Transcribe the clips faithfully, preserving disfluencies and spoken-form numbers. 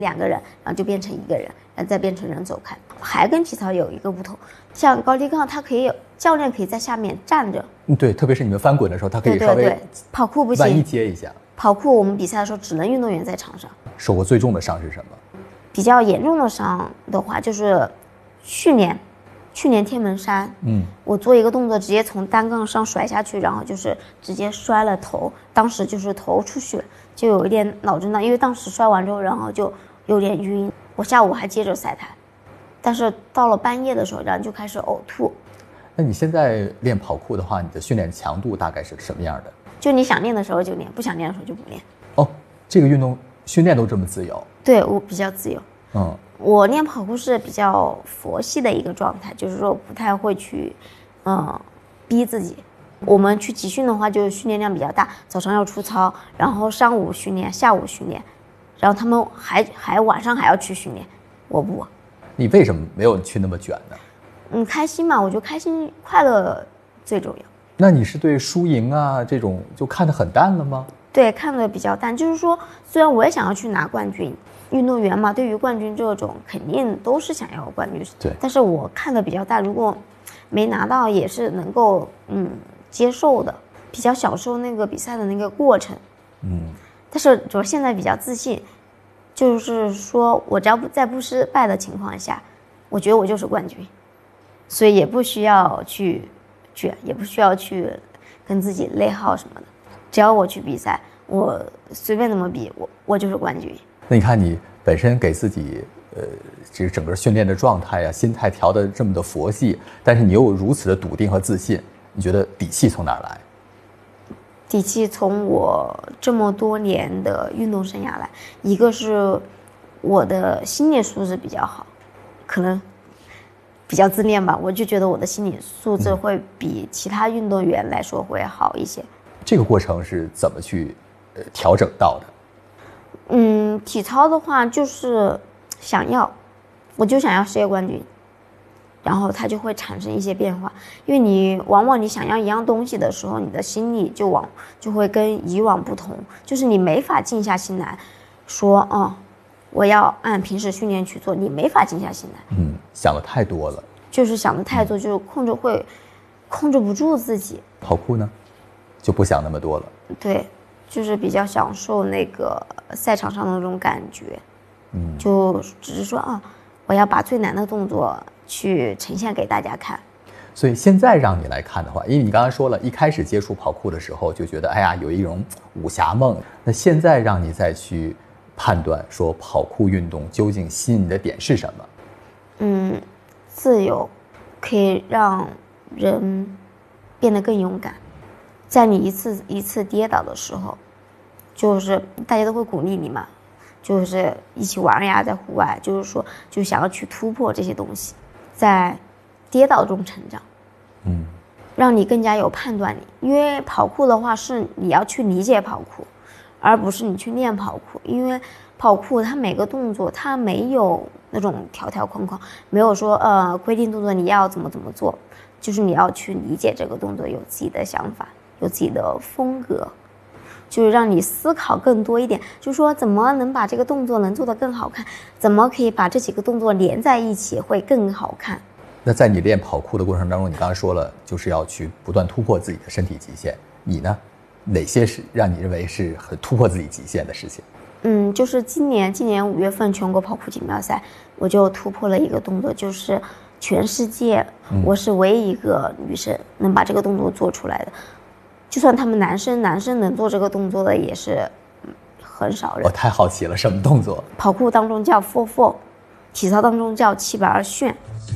两个人，然后就变成一个人，然后再变成人走开。还跟体操有一个不同，像高低杠，它可以教练可以在下面站着。 嗯，对，特别是你们翻滚的时候，它可以稍微对对对，跑酷不行， 万一接一下。 跑酷我们比赛的时候只能运动员在场上。 受过最重的伤是什么？ 比较严重的伤的话，就是去年，去年天门山，嗯，我做一个动作，直接从单杠上甩下去，然后就是直接摔了头，当时就是头出血，就有一点脑震荡，因为当时摔完之后，然后就有点晕。我下午还接着赛台，但是到了半夜的时候，然后就开始呕吐。 那你现在练跑酷的话，你的训练强度大概是什么样的？ 就你想练的时候就练，不想练的时候就不练。 哦，这个运动训练都这么自由？ 对，我比较自由。 嗯， 我练跑酷是比较佛系的一个状态，就是说不太会去，嗯，逼自己。我们去集训的话，就是训练量比较大，早上要出操，然后上午训练，下午训练，然后他们还还晚上还要去训练，我不。 你为什么没有去那么卷呢？ 嗯，开心嘛，我觉得开心快乐最重要。 那你是对输赢啊这种就看得很淡了吗？ 对，看得比较淡，就是说，虽然我也想要去拿冠军，运动员嘛，对于冠军这种肯定都是想要冠军， 对。但是我看得比较淡，如果没拿到也是能够嗯接受的，比较享受那个比赛的那个过程，嗯。但是主要现在比较自信，就是说我只要不在不失败的情况下，我觉得我就是冠军，所以也不需要去卷，也不需要去跟自己内耗什么的。只要我去比赛，我随便怎么比，我我就是冠军。 那你看你本身给自己，呃，这个整个训练的状态啊、心态调得这么的佛系，但是你又有如此的笃定和自信，你觉得底气从哪儿来？ 底气从我这么多年的运动生涯来，一个是我的心理素质比较好，可能比较自恋吧，我就觉得我的心理素质会比其他运动员来说会好一些。 这个过程是怎么去呃调整到的？ 嗯，体操的话就是想要，我就想要世界冠军，然后它就会产生一些变化。因为你往往你想要一样东西的时候，你的心理就往就会跟以往不同，就是你没法静下心来说，哦，我要按平时训练去做，你没法静下心来。 嗯，想的太多了， 就是想的太多，就是控制会控制不住自己。 跑酷呢？就不想那么多了。 对，就是比较享受那个赛场上的那种感觉，嗯，就只是说啊，我要把最难的动作去呈现给大家看。 所以现在让你来看的话，因为你刚才说了，一开始接触跑酷的时候就觉得，哎呀，有一种武侠梦。那现在让你再去判断说跑酷运动究竟吸引你的点是什么？ 嗯，自由可以让人变得更勇敢。在你一次一次跌倒的时候，就是大家都会鼓励你嘛，就是一起玩呀，在户外，就是说就想要去突破这些东西，在跌倒中成长，嗯，让你更加有判断力。因为跑酷的话是你要去理解跑酷，而不是你去练跑酷。因为跑酷它每个动作它没有那种条条框框，没有说呃规定动作你要怎么怎么做，就是你要去理解这个动作，有自己的想法，有自己的风格，就是让你思考更多一点，就是说怎么能把这个动作能做得更好看，怎么可以把这几个动作连在一起会更好看。 那在你练跑酷的过程当中，你刚才说了就是要去不断突破自己的身体极限，你呢哪些是让你认为是很突破自己极限的事情？ 嗯，就是今年今年五月份全国跑酷锦标赛，我就突破了一个动作，就是全世界我是唯一一个女生能把这个动作做出来的。就算他们男生男生能做这个动作的也是很少人。 我太好奇了，什么动作？ 跑酷当中叫 four four， 体操当中叫七百二旋。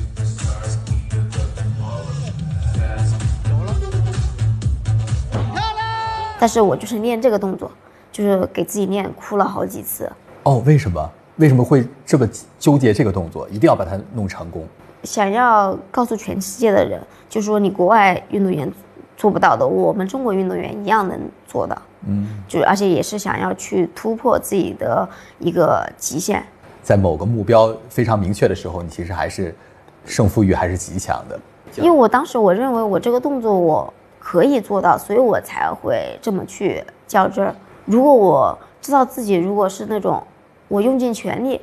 但是我就是练这个动作，就是给自己练哭了好几次。 哦，为什么？为什么会这么纠结这个动作？一定要把它弄成功？ 想要告诉全世界的人，就是说你国外运动员做不到的，我们中国运动员一样能做到。嗯，就是而且也是想要去突破自己的一个极限。 在某个目标非常明确的时候，你其实还是胜负欲还是极强的。 因为我当时我认为我这个动作我可以做到，所以我才会这么去较真儿。如果我知道自己如果是那种我用尽全力